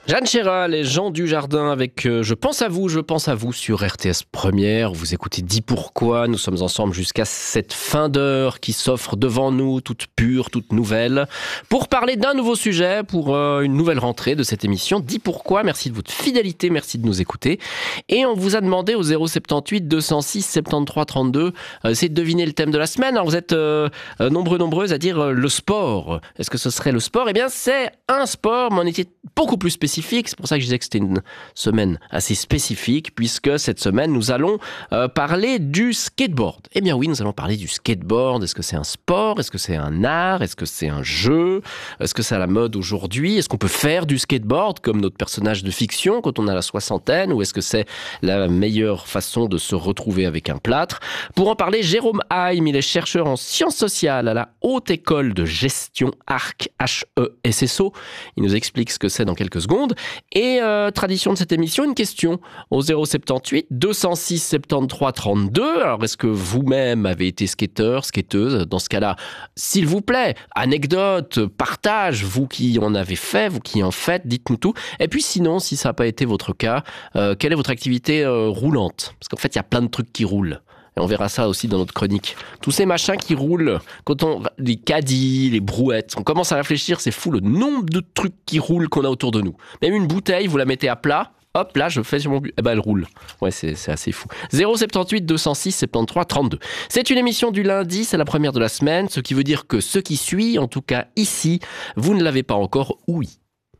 Jeanne Chéral et Jean Dujardin avec je pense à vous sur RTS Première. Vous écoutez Dis pourquoi. Nous sommes ensemble jusqu'à cette fin d'heure qui s'offre devant nous, toute pure, toute nouvelle, pour parler d'un nouveau sujet, pour une nouvelle rentrée de cette émission. Dis pourquoi. Merci de votre fidélité, merci de nous écouter. Et on vous a demandé au 078 206 73 32, essayez de deviner le thème de la semaine. Alors vous êtes nombreuses à dire le sport. Est-ce que ce serait le sport ? Eh bien c'est un sport, mais on était beaucoup plus spécifique. C'est pour ça que je disais que c'était une semaine assez spécifique, puisque cette semaine, nous allons parler du skateboard. Eh bien oui, nous allons parler du skateboard. Est-ce que c'est un sport ? Est-ce que c'est un art ? Est-ce que c'est un jeu ? Est-ce que c'est à la mode aujourd'hui ? Est-ce qu'on peut faire du skateboard comme notre personnage de fiction quand on a la soixantaine ? Ou est-ce que c'est la meilleure façon de se retrouver avec un plâtre ? Pour en parler, Jérôme Haim, il est chercheur en sciences sociales à la Haute École de Gestion Arc, HESSO. Il nous explique ce que c'est dans quelques secondes. Et tradition de cette émission, une question au 078 206 73 32. Alors, est-ce que vous-même avez été skateur, skateuse ? Dans ce cas-là, s'il vous plaît, anecdote, partage, vous qui en avez fait, vous qui en faites, dites-nous tout. Et puis sinon, si ça n'a pas été votre cas, quelle est votre activité roulante ? Parce qu'en fait, il y a plein de trucs qui roulent. Et on verra ça aussi dans notre chronique. Tous ces machins qui roulent, les caddies, les brouettes, on commence à réfléchir, c'est fou le nombre de trucs qui roulent qu'on a autour de nous. Même une bouteille, vous la mettez à plat, hop, là, je fais sur mon but, eh ben elle roule. Ouais, c'est assez fou. 078 206 73 32. C'est une émission du lundi, c'est la première de la semaine, ce qui veut dire que ce qui suit, en tout cas ici, vous ne l'avez pas encore ouï.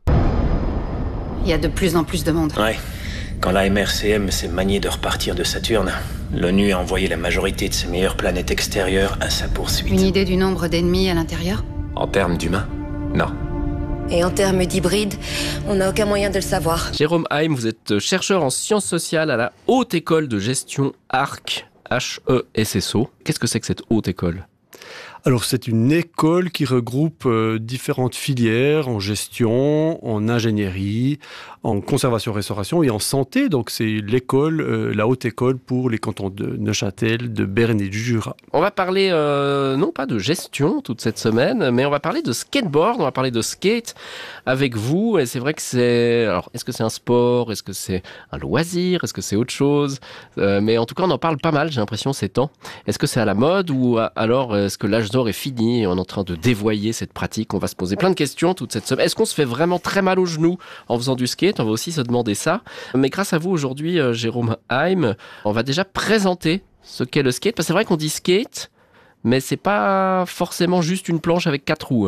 Il y a de plus en plus de monde. Ouais. Quand la MRCM s'est maniée de repartir de Saturne, l'ONU a envoyé la majorité de ses meilleures planètes extérieures à sa poursuite. Une idée du nombre d'ennemis à l'intérieur ? En termes d'humains ? Non. Et en termes d'hybrides, on n'a aucun moyen de le savoir. Jérôme Haim, vous êtes chercheur en sciences sociales à la Haute École de Gestion Arc, HESSO. Qu'est-ce que c'est que cette haute école ? Alors, c'est une école qui regroupe différentes filières en gestion, en ingénierie, en conservation-restauration et en santé. Donc, c'est l'école, la haute école pour les cantons de Neuchâtel, de Berne et du Jura. On va parler, non pas de gestion toute cette semaine, mais on va parler de skateboard, on va parler de skate avec vous. Et c'est vrai que c'est... Alors, est-ce que c'est un sport ? Est-ce que c'est un loisir ? Est-ce que c'est autre chose ? Mais en tout cas, on en parle pas mal, j'ai l'impression, ces temps. Est-ce que c'est à la mode ou alors est-ce que l'âge d'or est fini et on est en train de dévoyer cette pratique ? On va se poser plein de questions toute cette semaine. Est-ce qu'on se fait vraiment très mal aux genoux en faisant du skate ? On va aussi se demander ça. Mais grâce à vous aujourd'hui, Jérôme Haim, on va déjà présenter ce qu'est le skate. Parce que c'est vrai qu'on dit skate, mais c'est pas forcément juste une planche avec 4 roues.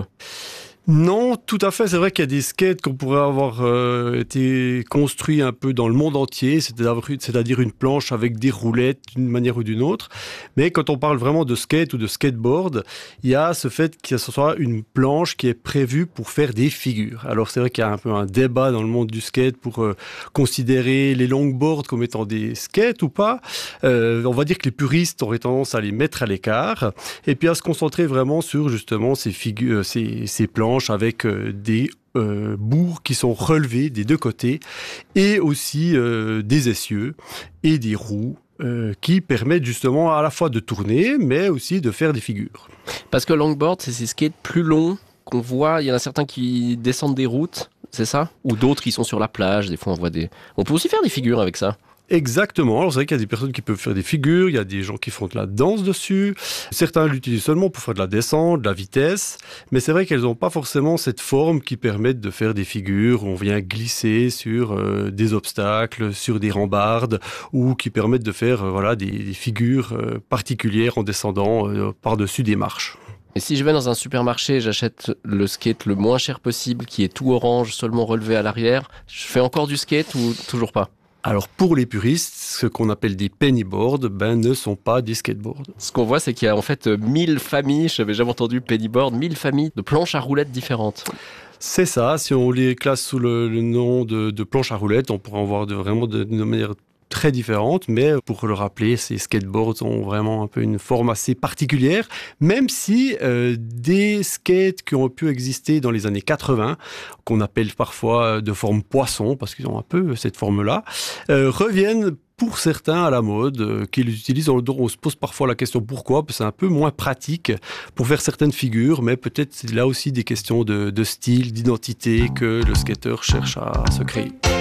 Non, tout à fait. C'est vrai qu'il y a des skates qu'on pourrait avoir été construits un peu dans le monde entier, c'est-à-dire une planche avec des roulettes d'une manière ou d'une autre. Mais quand on parle vraiment de skate ou de skateboard, il y a ce fait que ce soit une planche qui est prévue pour faire des figures. Alors c'est vrai qu'il y a un peu un débat dans le monde du skate pour considérer les longboards comme étant des skates ou pas. On va dire que les puristes auraient tendance à les mettre à l'écart et puis à se concentrer vraiment sur justement ces figures, ces planches avec des bourgs qui sont relevés des deux côtés et aussi des essieux et des roues qui permettent justement à la fois de tourner mais aussi de faire des figures. Parce que longboard, c'est ces skates plus longs qu'on voit, il y en a certains qui descendent des routes, c'est ça ? Ou d'autres qui sont sur la plage, des fois on voit des... On peut aussi faire des figures avec ça. Exactement. Alors, c'est vrai qu'il y a des personnes qui peuvent faire des figures, il y a des gens qui font de la danse dessus. Certains l'utilisent seulement pour faire de la descente, de la vitesse. Mais c'est vrai qu'elles n'ont pas forcément cette forme qui permet de faire des figures où on vient glisser sur des obstacles, sur des rambardes ou qui permettent de faire des figures particulières en descendant par-dessus des marches. Et si je vais dans un supermarché, j'achète le skate le moins cher possible, qui est tout orange, seulement relevé à l'arrière, je fais encore du skate ou toujours pas ? Alors pour les puristes, ce qu'on appelle des pennyboards, ne sont pas des skateboards. Ce qu'on voit, c'est qu'il y a en fait 1000 familles, je n'avais jamais entendu pennyboard, 1000 familles de planches à roulettes différentes. C'est ça, si on les classe sous le nom de planches à roulettes, on pourrait en voir de manière très différentes, mais pour le rappeler, ces skateboards ont vraiment un peu une forme assez particulière, même si des skates qui ont pu exister dans les années 80, qu'on appelle parfois de forme poisson, parce qu'ils ont un peu cette forme-là, reviennent pour certains à la mode, qui l'utilisent. On se pose parfois la question pourquoi, parce que c'est un peu moins pratique pour faire certaines figures, mais peut-être c'est là aussi des questions de style, d'identité que le skater cherche à se créer.